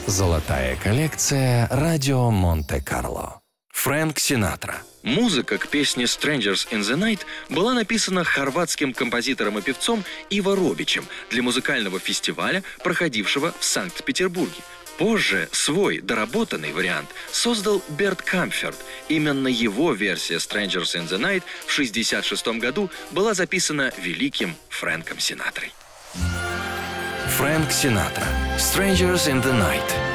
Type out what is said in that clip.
Золотая коллекция «Радио Монте-Карло». Фрэнк Синатра. Музыка к песне «Strangers in the Night» была написана хорватским композитором и певцом Иво Робичем для музыкального фестиваля, проходившего в Санкт-Петербурге. Позже свой доработанный вариант создал Берт Камферт. Именно его версия «Strangers in the Night» в 1966 году была записана великим Фрэнком Синатрой. Фрэнк Синатра. «Strangers in the Night».